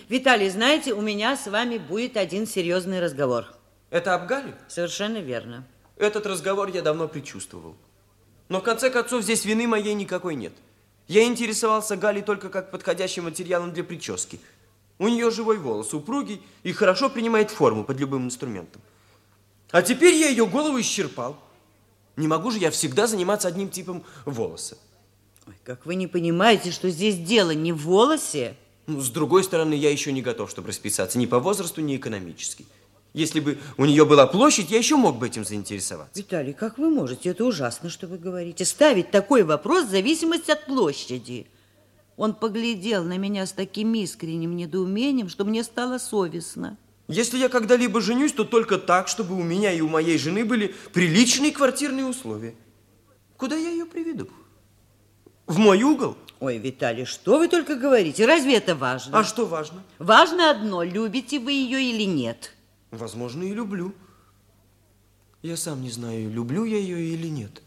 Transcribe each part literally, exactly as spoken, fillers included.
Виталий, знаете, у меня с вами будет один серьезный разговор. Это об Гале? Совершенно верно. Этот разговор я давно предчувствовал. Но в конце концов здесь вины моей никакой нет. Я интересовался Галей только как подходящим материалом для прически. У нее живой волос, упругий и хорошо принимает форму под любым инструментом. А теперь я ее голову исчерпал. Не могу же я всегда заниматься одним типом волоса. Ой, как вы не понимаете, что здесь дело не в волосе? Ну, с другой стороны, я еще не готов, чтобы расписаться ни по возрасту, ни экономически. Если бы у нее была площадь, я еще мог бы этим заинтересоваться. Виталий, как вы можете? Это ужасно, что вы говорите. Ставить такой вопрос в зависимости от площади. Он поглядел на меня с таким искренним недоумением, что мне стало совестно. Если я когда-либо женюсь, то только так, чтобы у меня и у моей жены были приличные квартирные условия. Куда я ее приведу? В мой угол? Ой, Виталий, что вы только говорите? Разве это важно? А что важно? Важно одно, любите вы ее или нет. Возможно, и люблю. Я сам не знаю, люблю я ее или нет.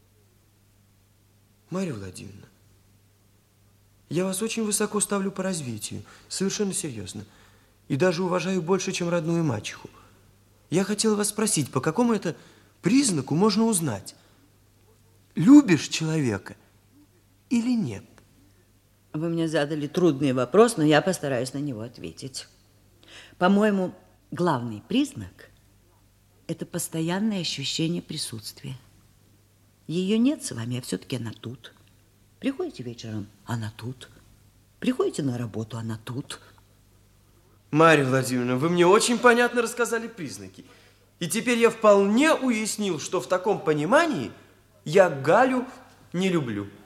Марья Владимировна, я вас очень высоко ставлю по развитию, совершенно серьезно. И даже уважаю больше, чем родную мачеху. Я хотел вас спросить, по какому это признаку можно узнать, любишь человека или нет? Вы мне задали трудный вопрос, но я постараюсь на него ответить. По-моему, главный признак – это постоянное ощущение присутствия. Ее нет с вами, а все-таки она тут. Приходите вечером – она тут. Приходите на работу – она тут. Марья Владимировна, вы мне очень понятно рассказали признаки. И теперь я вполне уяснил, что в таком понимании я Галю не люблю.